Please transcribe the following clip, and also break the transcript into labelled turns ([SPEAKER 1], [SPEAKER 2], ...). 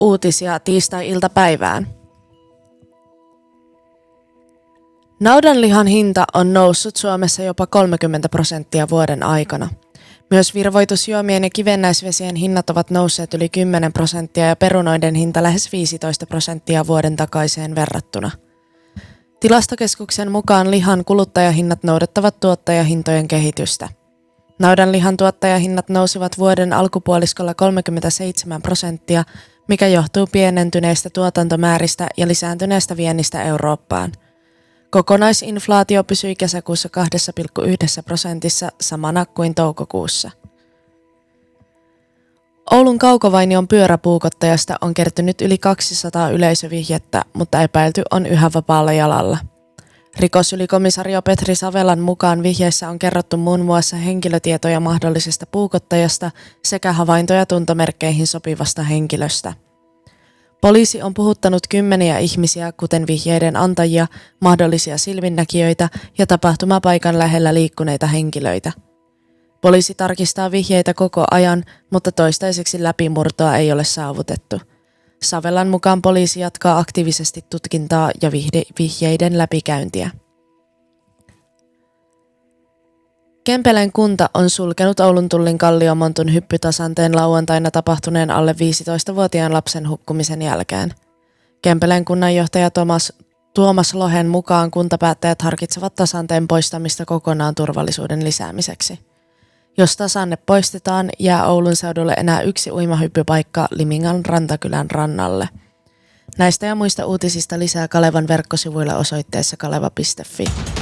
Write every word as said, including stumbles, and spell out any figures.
[SPEAKER 1] Uutisia tiistai-iltapäivään. Naudanlihan hinta on noussut Suomessa jopa kolmekymmentä prosenttia vuoden aikana. Myös virvoitusjuomien ja kivennäisvesien hinnat ovat nousseet yli kymmenen prosenttia ja perunoiden hinta lähes viisitoista prosenttia vuoden takaiseen verrattuna. Tilastokeskuksen mukaan lihan kuluttajahinnat noudattavat tuottajahintojen kehitystä. Naudanlihan tuottajahinnat nousivat vuoden alkupuoliskolla kolmekymmentäseitsemän prosenttia, mikä johtuu pienentyneistä tuotantomääristä ja lisääntyneestä viennistä Eurooppaan. Kokonaisinflaatio pysyi kesäkuussa kaksi pilkku yksi prosentissa samana kuin toukokuussa. Oulun Kaukovainion pyöräpuukottajasta on kertynyt yli kaksisataa yleisövihjettä, mutta epäilty on yhä vapaalla jalalla. Rikosylikomissaario Petri Savelan mukaan vihjeissä on kerrottu muun muassa henkilötietoja mahdollisesta puukottajasta sekä havaintoja tuntomerkkeihin sopivasta henkilöstä. Poliisi on puhuttanut kymmeniä ihmisiä, kuten vihjeiden antajia, mahdollisia silminnäkijöitä ja tapahtumapaikan lähellä liikkuneita henkilöitä. Poliisi tarkistaa vihjeitä koko ajan, mutta toistaiseksi läpimurtoa ei ole saavutettu. Savelan mukaan poliisi jatkaa aktiivisesti tutkintaa ja vihjeiden läpikäyntiä. Kempeleen kunta on sulkenut Oulun Tullin Kalliomontun hyppytasanteen lauantaina tapahtuneen alle viisitoistavuotiaan lapsen hukkumisen jälkeen. Kempeleen kunnanjohtaja Thomas, Tuomas Lohen mukaan kuntapäättäjät harkitsevat tasanteen poistamista kokonaan turvallisuuden lisäämiseksi. Jos tasanne poistetaan, jää Oulun seudulle enää yksi uimahyppypaikka Limingan Rantakylän rannalle. Näistä ja muista uutisista lisää Kalevan verkkosivuilla osoitteessa kaleva piste fi.